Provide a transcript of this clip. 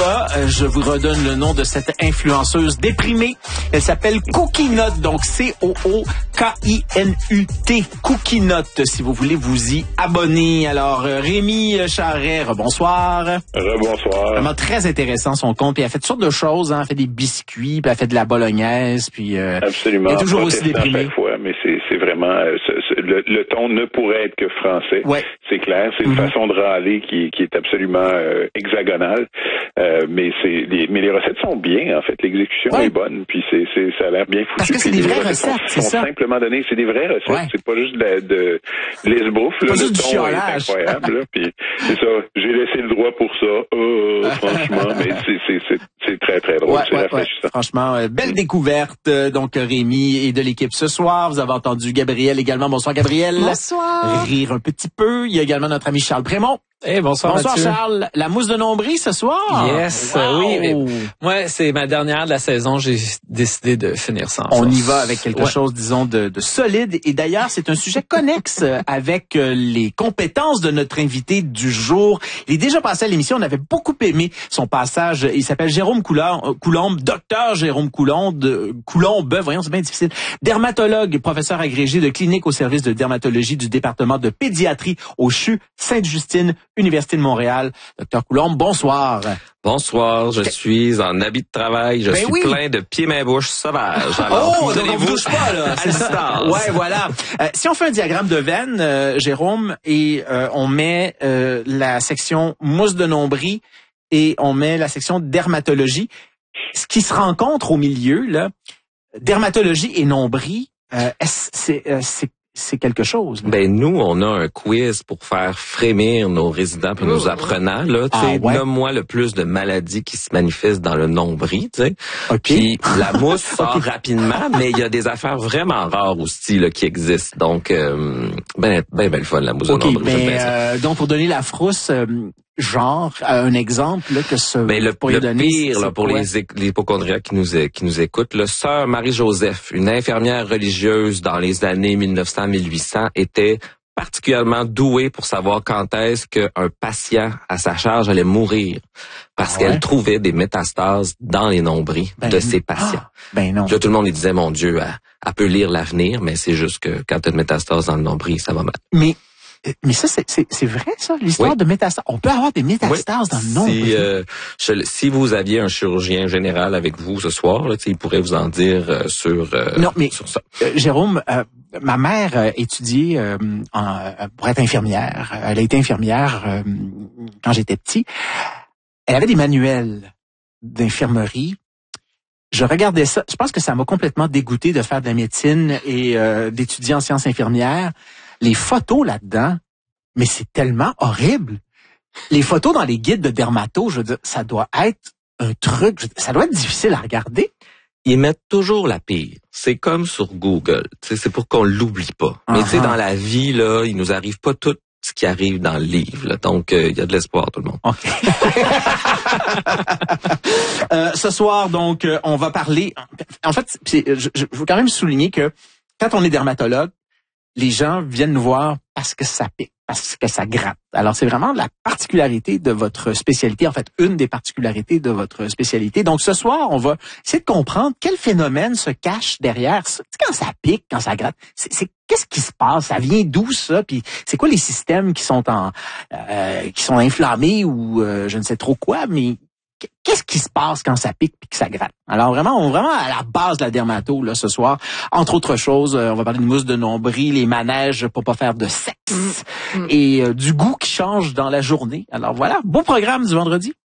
là, je vous redonne le nom de cette influenceuse déprimée. Elle s'appelle Cookinut, donc C-O-O-K-I-N-U-T. Cookinut, si vous voulez vous y abonner. Alors, Rémi Charret, bonsoir. Bonsoir. Vraiment très intéressant son compte. Puis elle fait toutes sortes de choses, hein. Elle fait des biscuits, puis elle fait de la bolognaise, puis absolument. Elle est toujours aussi déprimée. Chaque fois, mais c'est vraiment le ton ne pourrait être que français. Ouais. C'est clair, c'est une façon de râler qui est absolument hexagonale. Mais les recettes sont bien, en fait. L'exécution est bonne, puis ça a l'air bien foutu. Parce que c'est des vraies recettes, c'est ça. Simplement données, c'est des vraies recettes. Ouais. C'est pas juste de l'esbouffe. Le ton est incroyable. Là, puis c'est ça. J'ai laissé le droit pour ça. Franchement, mais c'est très très drôle. C'est rafraîchissant. Franchement, belle découverte. Donc Rémi et de l'équipe ce soir. Vous avez entendu Gabriel également. Bonsoir Gabriel. Bonsoir. Rire un petit peu. Il y a également notre ami Charles Prémont. Hey, bonsoir Mathieu. Charles. La mousse de nombril ce soir? Yes, wow. Oui. Moi, c'est ma dernière de la saison. J'ai décidé de finir ça. On y va avec quelque chose, disons, de solide. Et d'ailleurs, c'est un sujet connexe avec les compétences de notre invité du jour. Il est déjà passé à l'émission. On avait beaucoup aimé son passage. Il s'appelle Jérôme Coulombe, docteur Jérôme Coulombe, voyons, c'est bien difficile. Dermatologue, professeur agrégé de clinique au service de dermatologie du département de pédiatrie au CHU Sainte-Justine, Université de Montréal. Docteur Coulombe, bonsoir. Bonsoir, je suis en habit de travail, je suis plein de pieds mains bouches sauvages. Alors, donc on vous touche pas, là. C'est ça. Ouais, voilà. Si on fait un diagramme de veine, Jérôme, et on met la section mousse de nombril et on met la section dermatologie, ce qui se rencontre au milieu, là, dermatologie et nombril, c'est quelque chose. Là. Ben nous, on a un quiz pour faire frémir nos résidents et nos apprenants. Là, nomme-moi le plus de maladies qui se manifestent dans le nombril. Tu sais. Puis la mousse sort rapidement, mais il y a des affaires vraiment rares aussi là qui existent. Donc ben le fun la mousse de nombril. Donc pour donner la frousse. Genre, un exemple là que ce le pire là, pour les hypocondriaques qui nous écoutent, là, sœur Marie-Joseph, une infirmière religieuse dans les années 1900-1800, était particulièrement douée pour savoir quand est-ce qu'un patient à sa charge allait mourir, parce qu'elle trouvait des métastases dans les nombrils de ses patients. Non. Là, tout le monde lui disait, mon Dieu, elle peut lire l'avenir, mais c'est juste que quand tu as une métastase dans le nombril, ça va mal. Mais ça, c'est vrai, ça, l'histoire de métastases. On peut avoir des métastases dans le nombril. Si vous aviez un chirurgien général avec vous ce soir, là, il pourrait vous en dire sur ça. Jérôme, ma mère étudiait pour être infirmière. Elle a été infirmière quand j'étais petit. Elle avait des manuels d'infirmerie. Je regardais ça. Je pense que ça m'a complètement dégoûté de faire de la médecine et d'étudier en sciences infirmières. Les photos là-dedans, mais c'est tellement horrible. Les photos dans les guides de dermato, je veux dire, ça doit être un truc, ça doit être difficile à regarder. Ils mettent toujours la pire. C'est comme sur Google. C'est pour qu'on l'oublie pas. Mais tu sais, dans la vie, là, il nous arrive pas tout ce qui arrive dans le livre. Là. Donc, il y a de l'espoir, tout le monde. Okay. Ce soir, donc, on va parler... En fait, je veux quand même souligner que quand on est dermatologue, les gens viennent nous voir parce que ça pique, parce que ça gratte. Alors, c'est vraiment la particularité de votre spécialité, en fait, une des particularités de votre spécialité. Donc, ce soir, on va essayer de comprendre quel phénomène se cache derrière ça. Quand ça pique, quand ça gratte, qu'est-ce qui se passe? Ça vient d'où, ça? Puis, c'est quoi les systèmes qui sont inflammés ou je ne sais trop quoi, mais... Qu'est-ce qui se passe quand ça pique puis que ça gratte? Alors vraiment à la base de la dermato là ce soir. Entre autres choses, on va parler de mousse de nombril, les manèges pour pas faire de sexe et du goût qui change dans la journée. Alors voilà, beau programme du vendredi.